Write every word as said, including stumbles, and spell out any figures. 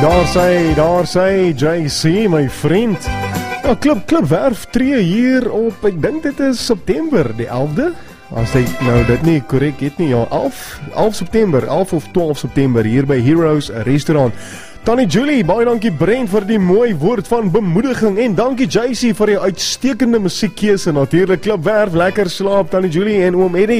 daar sê, daar sê J C, my vriend. Nou, Klip Klipwerf tree hier op, ek dink dit is September die elfde. As ek nou dit nie korrek het nie, ja, elf September, elf of twaalf September hier by Heroes Restaurant. Tannie Julie, baie dankie Brent vir die mooi woord van bemoediging en dankie J C vir die uitstekende musiekkeuse. Natuurlik Klipwerf, lekker slaap Tannie Julie en oom Eddie.